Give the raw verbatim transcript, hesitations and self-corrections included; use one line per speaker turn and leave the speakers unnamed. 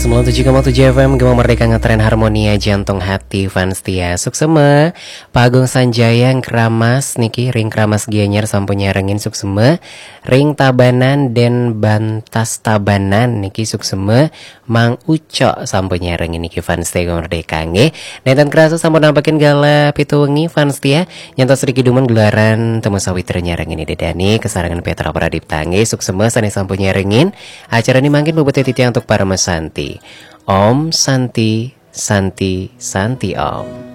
sembilan puluh tujuh koma tujuh F M Gemang Merdeka ngetren harmonia jantung hati fans tia suksema Pagung Sanjaya Keramas niki ring keramas gianyar sampunya rengin suksema ring tabanan dan bantas tabanan niki suksema Mang Uco sampunya rengin niki fans tia Gemang Merdeka nge dan kerasa sampun nampakin gala pitu wengi fans tia nyantos sedikit duman gelaran temu sawitnya rengin dedani kesarangan Petra Pradipta nge suksema sane sampunya rengin acara ini mungkin bobot titik untuk para mesanti. Om Santi Santi Santi Om.